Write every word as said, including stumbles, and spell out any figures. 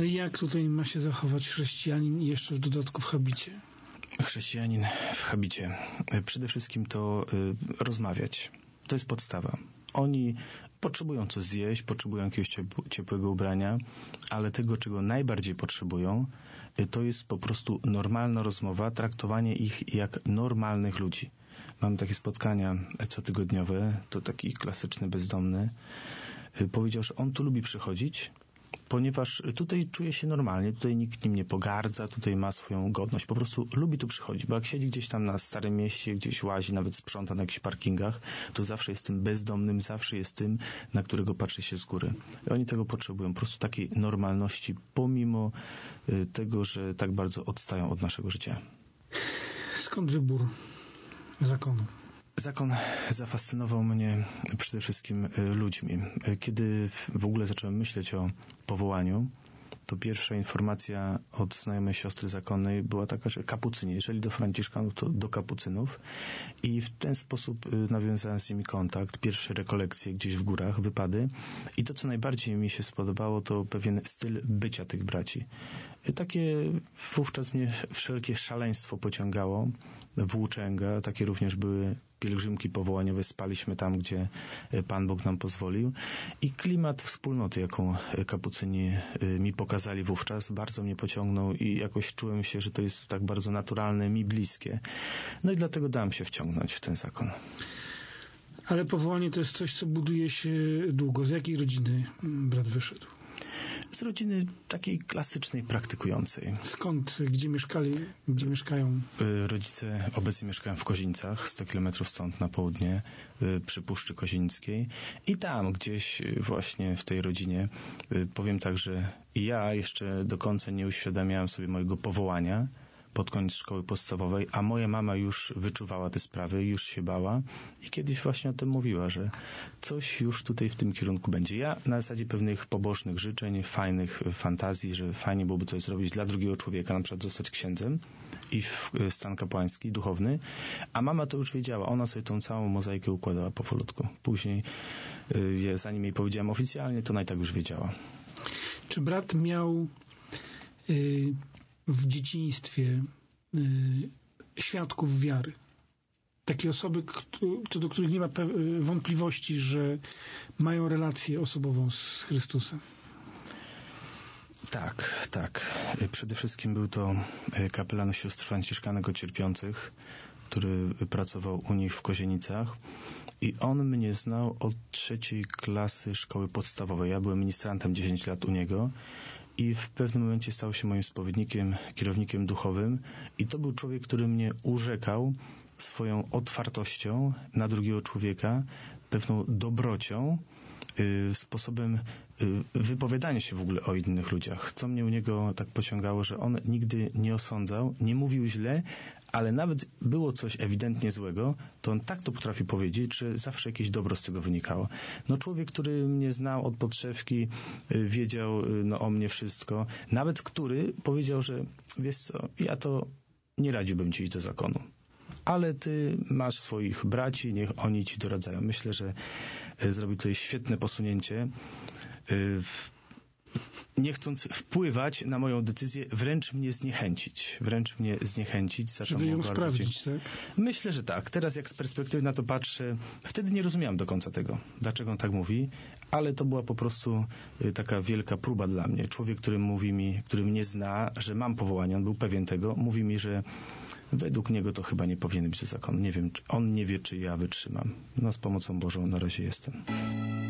No i jak tutaj ma się zachować chrześcijanin i jeszcze w dodatku w habicie? Chrześcijanin w habicie. Przede wszystkim to y, rozmawiać. To jest podstawa. Oni potrzebują coś zjeść, potrzebują jakiegoś ciepłego ubrania, ale tego, czego najbardziej potrzebują, to jest po prostu normalna rozmowa, traktowanie ich jak normalnych ludzi. Mam takie spotkania cotygodniowe, to taki klasyczny bezdomny powiedział, że on tu lubi przychodzić, ponieważ tutaj czuje się normalnie, tutaj nikt nim nie pogardza, tutaj ma swoją godność, po prostu lubi tu przychodzić, bo jak siedzi gdzieś tam na Starym Mieście, gdzieś łazi, nawet sprząta na jakichś parkingach, to zawsze jest tym bezdomnym, zawsze jest tym, na którego patrzy się z góry. I oni tego potrzebują, po prostu takiej normalności, pomimo y, tego, że tak bardzo odstają od naszego życia. Skąd wybór zakonu? Zakon zafascynował mnie przede wszystkim ludźmi. Kiedy w ogóle zacząłem myśleć o powołaniu, to pierwsza informacja od znajomej siostry zakonnej była taka, że kapucyni. Jeżeli do franciszkanów, to do kapucynów. I w ten sposób nawiązałem z nimi kontakt. Pierwsze rekolekcje gdzieś w górach, wypady. I to, co najbardziej mi się spodobało, to pewien styl bycia tych braci. Takie wówczas mnie wszelkie szaleństwo pociągało. Włóczęga, takie również były pielgrzymki powołaniowe, spaliśmy tam, gdzie Pan Bóg nam pozwolił. I klimat wspólnoty, jaką kapucyni mi pokazali wówczas, bardzo mnie pociągnął i jakoś czułem się, że to jest tak bardzo naturalne, mi bliskie. No i dlatego dałem się wciągnąć w ten zakon. Ale powołanie to jest coś, co buduje się długo. Z jakiej rodziny brat wyszedł? Z rodziny takiej klasycznej, praktykującej. Skąd? Gdzie mieszkali? Gdzie mieszkają? Rodzice obecnie mieszkają w Kozińcach, sto kilometrów stąd na południe, przy Puszczy Kozińskiej. I tam gdzieś właśnie w tej rodzinie, powiem tak, że ja jeszcze do końca nie uświadamiałem sobie mojego powołania pod koniec szkoły podstawowej, a moja mama już wyczuwała te sprawy, już się bała i kiedyś właśnie o tym mówiła, że coś już tutaj w tym kierunku będzie. Ja na zasadzie pewnych pobożnych życzeń, fajnych fantazji, że fajnie byłoby coś zrobić dla drugiego człowieka, na przykład zostać księdzem i w stan kapłański, duchowny, a mama to już wiedziała, ona sobie tą całą mozaikę układała powolutku. Później, zanim jej powiedziałem oficjalnie, to ona i tak już wiedziała. Czy brat miał yy... w dzieciństwie y, świadków wiary. Takie osoby, co do których nie ma wątpliwości, że mają relację osobową z Chrystusem. Tak, tak. Przede wszystkim był to kapelan sióstr franciszkanek cierpiących, który pracował u nich w Kozienicach i on mnie znał od trzeciej klasy szkoły podstawowej. Ja byłem ministrantem dziesięć lat u niego i w pewnym momencie stał się moim spowiednikiem, kierownikiem duchowym i to był człowiek, który mnie urzekał swoją otwartością na drugiego człowieka, pewną dobrocią, y, sposobem y, wypowiadania się w ogóle o innych ludziach. Co mnie u niego tak pociągało, że on nigdy nie osądzał, nie mówił źle, ale nawet było coś ewidentnie złego, to on tak to potrafił powiedzieć, że zawsze jakieś dobro z tego wynikało. No człowiek, który mnie znał od podszewki, y, wiedział y, no, o mnie wszystko, nawet który powiedział, że wiesz co, ja to nie radziłbym ci iść do zakonu. Ale ty masz swoich braci, niech oni ci doradzają. Myślę, że zrobił tutaj świetne posunięcie, nie chcąc wpływać na moją decyzję, wręcz mnie zniechęcić. Wręcz mnie zniechęcić. Żeby ją sprawdzić, tak? Myślę, że tak. Teraz jak z perspektywy na to patrzę, wtedy nie rozumiałem do końca tego, dlaczego on tak mówi, ale to była po prostu taka wielka próba dla mnie. Człowiek, który mówi mi, który mnie zna, że mam powołanie, on był pewien tego, mówi mi, że według niego to chyba nie powinien być zakon. Nie wiem, on nie wie, czy ja wytrzymam. No z pomocą Bożą na razie jestem.